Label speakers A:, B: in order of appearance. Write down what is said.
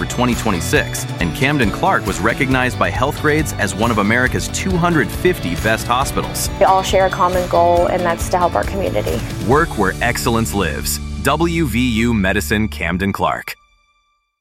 A: for 2026, and Camden Clark was recognized by Healthgrades as one of America's 250 best hospitals.
B: We all share a common goal, and that's to help our community.
A: Work where excellence lives. WVU Medicine Camden Clark.